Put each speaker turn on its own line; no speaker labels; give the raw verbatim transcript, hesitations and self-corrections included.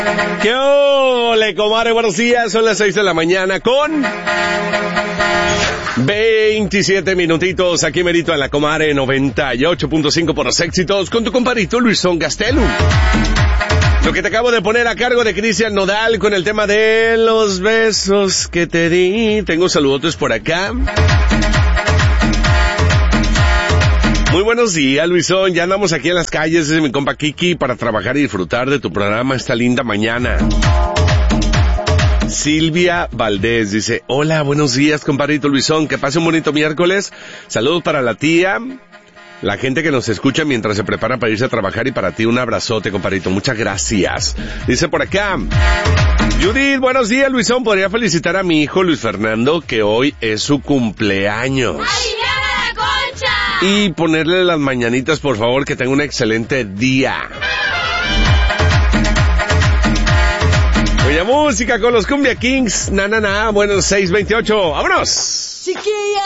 ¿Qué ole, comadre? Buenos días, son las seis de la mañana con veintisiete minutitos. Aquí merito en la comadre noventa y ocho punto cinco por los éxitos con tu compadrito Luisón Gastelum. Lo que te acabo de poner a cargo de Cristian Nodal con el tema de los besos que te di. Tengo saludotes por acá. Muy buenos días, Luisón. Ya andamos aquí en las calles de mi compa Kiki para trabajar y disfrutar de tu programa esta linda mañana. Silvia Valdés dice, hola, buenos días, compadrito Luisón. Que pase un bonito miércoles. Saludos para la tía, la gente que nos escucha mientras se prepara para irse a trabajar, y para ti un abrazote, compadrito. Muchas gracias. Dice por acá, Judith, buenos días, Luisón. ¿Podría felicitar a mi hijo Luis Fernando, que hoy es su cumpleaños? Y ponerle las mañanitas, por favor, que tenga un excelente día. Oye, música con los Cumbia Kings. Na, na, na. Bueno, seis veintiocho. ¡Vámonos! Chiquilla.